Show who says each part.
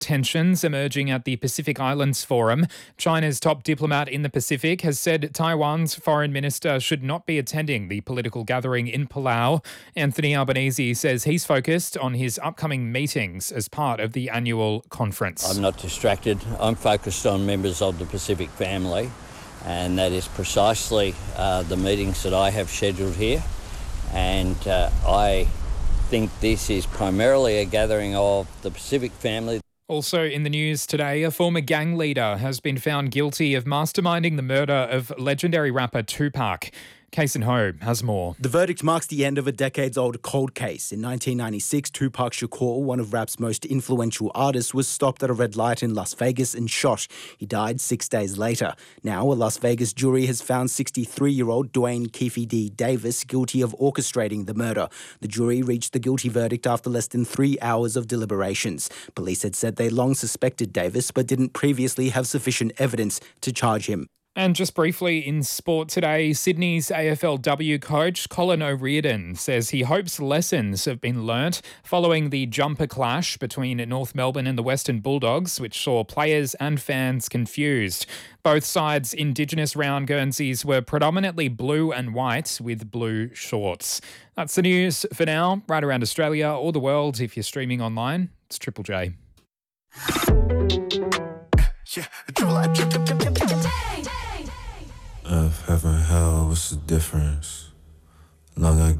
Speaker 1: Tensions emerging at the Pacific Islands Forum. China's top diplomat in the Pacific has said Taiwan's foreign minister should not be attending the political gathering in Palau. Anthony Albanese says he's focused on his upcoming meetings as part of the annual conference.
Speaker 2: I'm not distracted. I'm focused on members of the Pacific family, and that is precisely the meetings that I have scheduled here. And I think this is primarily a gathering of the Pacific family.
Speaker 1: Also in the news today, a former gang leader has been found guilty of masterminding the murder of legendary rapper Tupac. Kason Ho has more.
Speaker 3: The verdict marks the end of a decades-old cold case. In 1996, Tupac Shakur, one of rap's most influential artists, was stopped at a red light in Las Vegas and shot. He died 6 days later. Now, a Las Vegas jury has found 63-year-old Dwayne Keefe D. Davis guilty of orchestrating the murder. The jury reached the guilty verdict after less than 3 hours of deliberations. Police had said they long suspected Davis, but didn't previously have sufficient evidence to charge him.
Speaker 1: And just briefly in sport today, Sydney's AFLW coach Colin O'Riordan says he hopes lessons have been learnt following the jumper clash between North Melbourne and the Western Bulldogs, which saw players and fans confused. Both sides' Indigenous round Guernseys were predominantly blue and white with blue shorts. That's the news for now, right around Australia or the world. If you're streaming online, it's Triple J.
Speaker 4: Earth, heaven, hell, what's the difference? Long I